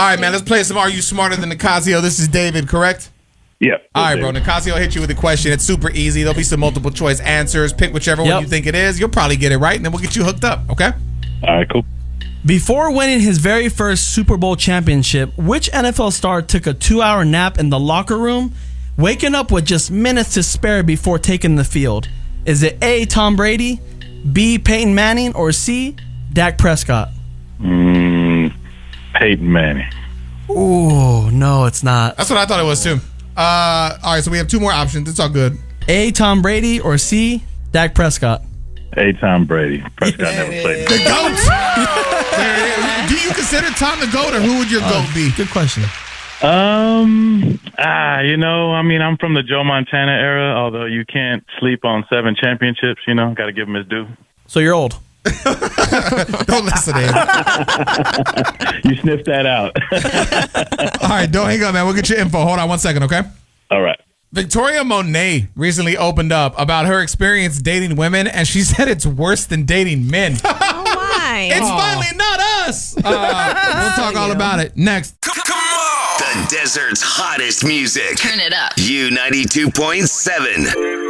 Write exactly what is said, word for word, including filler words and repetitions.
All right, man, let's play some Are You Smarter Than Nicasio? This is David, correct? Yeah. All right, bro. Nicasio will hit you with a question. It's super easy. There'll be some multiple choice answers. Pick whichever Yep. one you think it is. You'll probably get it right, and then we'll get you hooked up, okay? All right, cool. Before winning his very first Super Bowl championship, which N F L star took a two-hour nap in the locker room, waking up with just minutes to spare before taking the field? Is it A, Tom Brady, B, Peyton Manning, or C, Dak Prescott? Mm, Peyton Manning. Ooh, no, it's not. That's what I thought it was, too. Uh, all right, so we have two more options. It's all good. A, Tom Brady, or C, Dak Prescott? A, Tom Brady. Prescott never played. The GOAT. Do you consider Tom the GOAT, or who would your GOAT be? Good question. Um, ah, you know, I mean, I'm from the Joe Montana era, although you can't sleep on seven championships, you know, got to give him his due. So you're old. Don't listen to him. You sniffed that out. All right, don't hang up, man. We'll get your info. Hold on one second, okay? All right. Victoria Monet recently opened up about her experience dating women, and she said it's worse than dating men. Oh, why? It's finally not us. Uh, we'll talk all about it next. Come on! The desert's hottest music. Turn it up. U ninety-two point seven.